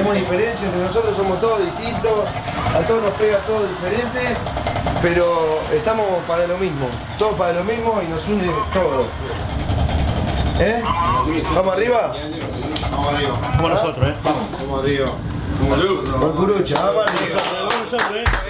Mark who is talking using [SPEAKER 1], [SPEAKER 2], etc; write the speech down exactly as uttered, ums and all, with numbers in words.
[SPEAKER 1] tenemos diferencias entre nosotros, somos todos distintos, a todos nos pega todo diferente, pero estamos para lo mismo, todos para lo mismo y nos une todo. ¿Eh? ¿Vamos arriba?
[SPEAKER 2] Vamos arriba.
[SPEAKER 3] Como nosotros, ¿eh?
[SPEAKER 2] Vamos. Vamos arriba. Como nosotros.
[SPEAKER 1] Por Curucha, vamos arriba.
[SPEAKER 3] Vamos nosotros, ¿eh?